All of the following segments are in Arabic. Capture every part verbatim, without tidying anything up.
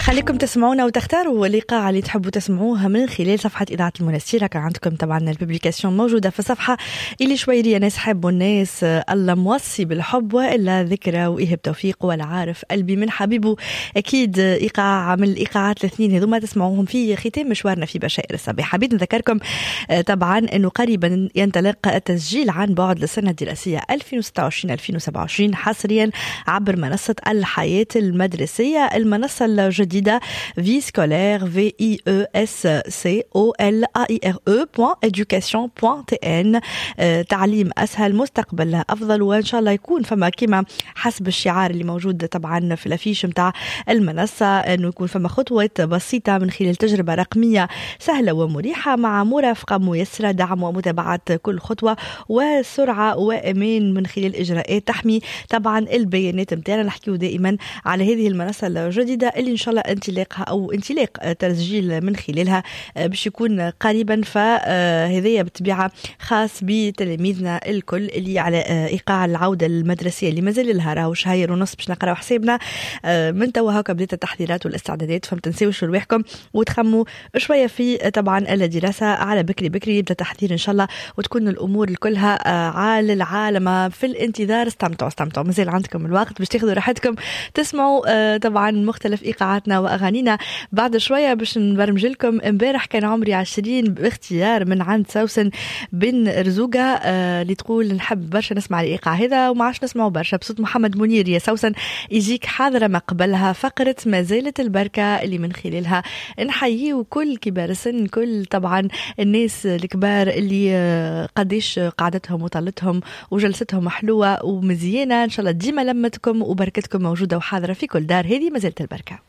خليكم تسمعونا وتختاروا الإيقاع اللي تحبوا تسمعوها من خلال صفحة إذاعة المنستيرة. كان عندكم طبعا الببليكاسيون موجودة في الصفحة اللي شويرية ناس حبوا الناس الله موصي بالحب وإلا ذكرى وإيهب توفيق ولا عارف قلبي من حبيبه. أكيد إيقاع من الإيقاعات الاثنين هذو ما تسمعوهم في ختام مشوارنا في بشائر الصباح. حبيت نذكركم طبعا أنه قريبا ينطلق التسجيل عن بعد للسنة الدراسية ألفين وستة وعشرين ألفين وسبعة وعشرين حصريا عبر منصة الحياة المدرسية. المنصة الجديدة vie scolaire v i e s c o l a i r e point education point t n. تعليم أسهل مستقبل أفضل، وإن شاء الله يكون فما كما حسب الشعار اللي موجود طبعا في الافيش متاع المنصة، أنه يكون فما خطوات بسيطة من خلال تجربة رقمية سهلة ومريحة مع مرافقة ميسرة، دعم ومتابعة كل خطوة وسرعة وأمان من خلال إجراءات تحمي طبعا البيانات متاعنا. نحكيو دائما على هذه المنصة الجديدة اللي إن شاء الله انطلاقها أو انطلاق تسجيل من خلالها باش يكون قريبا، فهذه بطبيعة خاص بتلاميذنا الكل اللي على إيقاع العودة المدرسية اللي مازال لها راهو شهير ونص باش نقراو حسابنا من توا هكا بدات التحضيرات والاستعدادات، فمتنسيوش رواحكم وتخموا شوية في طبعا الدراسة على بكري بكري يبدا تحضير إن شاء الله، وتكون الأمور كلها على العالم في الانتظار. استمتعوا استمتعوا مازال عندكم الوقت باش تاخذوا راحتكم تسمعوا طبعا مختلف إيقاعاتنا وأغانينا. بعد شوية باش نبرمج لكم امبارح كان عمري عشرين باختيار من عند سوسن بن رزوقة آه اللي تقول نحب برشا نسمع الإيقاع هذا وما عادش نسمعه برشا بصوت محمد منير. يا سوسن يجيك حاضرة ما قبلها فقرة ما زالت البركة اللي من خلالها نحيي وكل كبار السن، كل طبعا الناس الكبار اللي آه قديش قعدتهم وطلتهم وجلستهم محلوة ومزيانة. إن شاء الله ديما لمتكم وبركتكم موجودة وحاضرة في كل دار. هذه ما زالت البركة.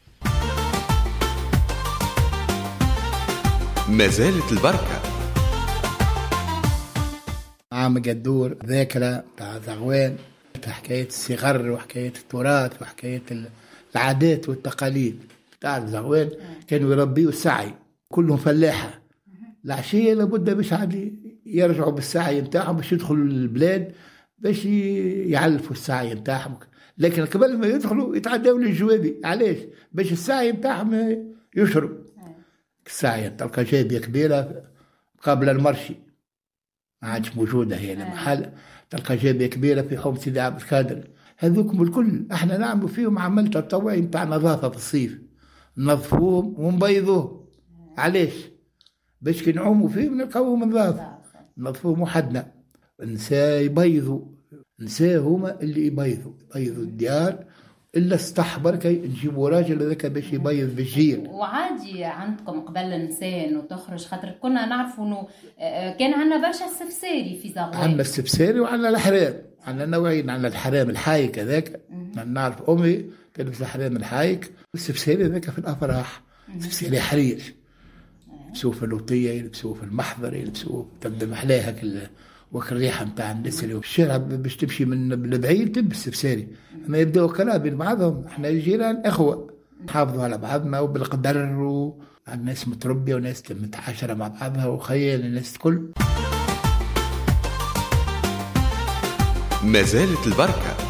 ما زالت البركة. عام قدور ذاكرة تاع زغوان، حكاية الصغر وحكاية التراث وحكاية العادات والتقاليد تاع زغوان. كانوا يربيوا السعي كلهم فلاحة، العشية لابد باش عادي يرجعوا بالسعي نتاعهم باش يدخلوا البلاد باش يعلفوا السعي نتاعهم، لكن قبل ما يدخلوا يتعدوا للجوابي. علاش؟ باش السعي نتاعهم يشرب. الساعة تلقى جابية كبيرة قبل المرشي ما عادش موجودة هي المحل، تلقى جابية كبيرة في حوم سيدي عبد القادر. هذوكم الكل احنا نعمل فيهم عمل تطوعي نتاع نظافة في الصيف، نظفوهم ونبيضوهم. علاش؟ باش كي نعوموا فيهم نلقاوهم نظاف، نظفوهم وحدنا. النساء يبيضوا، النساء هما اللي يبيضوا يبيضوا الديار، إلا استحبر كي نجيبوا راجل هذاك باش يبيض بالجيل. وعادي عندكم قبل النساء وتخرج، خاطر كنا نعرفوا إنه كان عندنا برشا السفساري في زغوان. عندنا السفساري وعندنا الحرام، عندنا نوعين، عندنا الحرام الحايك هذاك نعرف أمي تلبس الحرام الحايك، والسفساري هذاك في الأفراح سفساري حرير، يلبسوه في اللوطية يلبسوه في المحضر يلبسوه تبدا محلاها كل وك الريحة متاع الناس اللي في الشارع باش تمشي من البعيد تلبس سفساري. ما يبداو كلام بين بعضهم، احنا جيران اخوة نحافظوا على بعضنا وبالقدر، وعندنا ناس متربية وناس متعاشرة مع بعضها وخيال الناس الكل. ما زالت البركة.